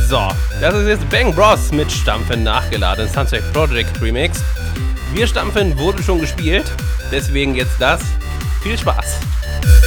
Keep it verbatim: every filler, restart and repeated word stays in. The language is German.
So, das ist jetzt Bang Bros mit Stampfen nachgeladen, Sunset Project Remix. Wir stampfen wurde schon gespielt, deswegen jetzt das. Viel Spaß!